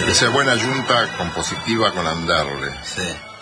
que sea buena yunta compositiva con Anderle. Sí.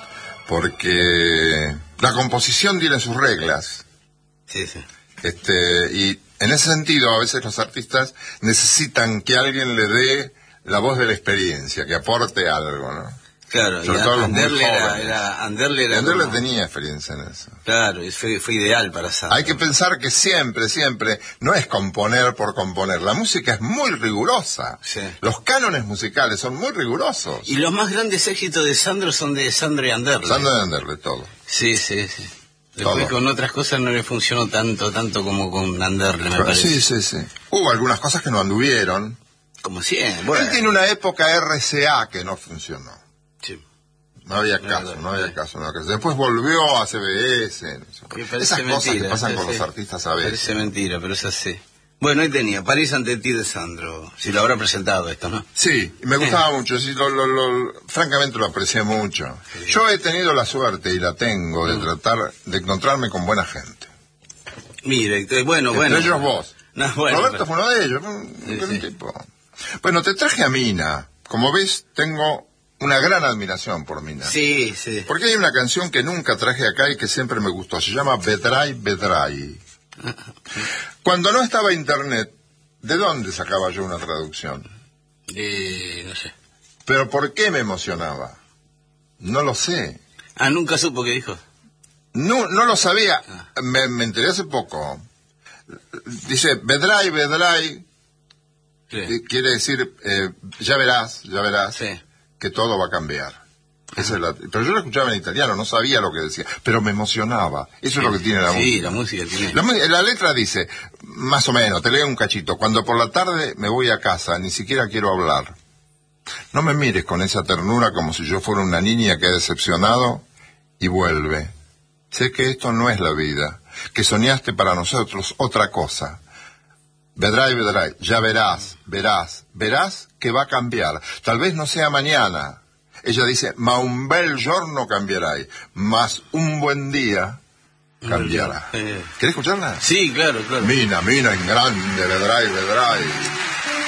Porque la composición tiene sus reglas. Sí, sí. Y en ese sentido, a veces los artistas necesitan que alguien le dé la voz de la experiencia, que aporte algo, ¿no? Claro, sobre todo los muy Anderle jóvenes. Anderle Anderle tenía experiencia en eso. Claro, fue ideal para Sandro. Hay que pensar que siempre no es componer por componer. La música es muy rigurosa. Sí. Los cánones musicales son muy rigurosos. Y los más grandes éxitos de Sandro son de Sandro y Anderle. Sandro y Anderle, todo. Sí, sí, sí. Después con otras cosas no le funcionó tanto como con Anderle, me parece. Sí. Hubo algunas cosas que no anduvieron. Como siempre. Bueno. Él tiene una época RCA que no funcionó. Sí. No había caso. Después volvió a CBS. Esas cosas que pasan con los artistas a veces. Parece mentira, pero es así. Bueno, ahí tenía, París ante ti de Sandro. Si lo habrá presentado esto, ¿no? Sí, me gustaba mucho. Sí, francamente lo aprecié mucho. Sí. Yo he tenido la suerte, y la tengo, de tratar de encontrarme con buena gente. Mire, bueno. Entre ellos vos. No, bueno, Roberto fue uno de ellos. Un tipo. Bueno, te traje a Mina. Como ves, tengo una gran admiración por Mina. Sí, sí. Porque hay una canción que nunca traje acá y que siempre me gustó. Se llama Bedray, Bedray. Cuando no estaba internet, ¿de dónde sacaba yo una traducción? No sé. ¿Pero por qué me emocionaba? No lo sé. Nunca supo qué dijo. No lo sabía. Me enteré hace poco. Dice, Bedray, Bedray. Sí. Quiere decir, ya verás, sí, que todo va a cambiar. Pero yo lo escuchaba en italiano, no sabía lo que decía, pero me emocionaba. Eso es lo que tiene la música. Sí, la música tiene. La letra dice, más o menos, te leo un cachito: cuando por la tarde me voy a casa, ni siquiera quiero hablar. No me mires con esa ternura como si yo fuera una niña que ha decepcionado y vuelve. Sé que esto no es la vida, que soñaste para nosotros otra cosa. Vedrai, vedrai, ya verás que va a cambiar. Tal vez no sea mañana. Ella dice, ma un bel giorno cambierai, mas un buen día cambiará. ¿Querés escucharla? Sí, claro. Mina en grande, vedrai.